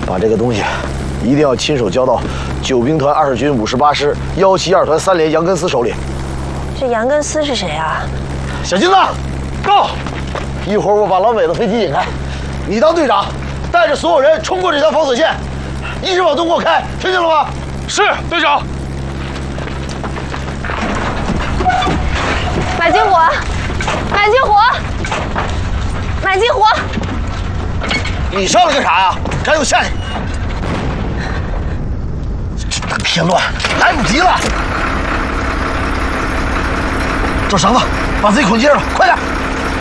把这个东西一定要亲手交到九兵团2军58师172团3连杨根思手里。 这杨根思是谁啊？ 小金子，到！一会儿我把老美的飞机引开，你当队长，带着所有人冲过这条封锁线，一直往东给我开，听见了吗？ 是，队长。 买金火，买金火，买金火！ 你上来干啥呀？赶紧下去！这大添乱，来不及了。找绳子，把自己捆结上，快点！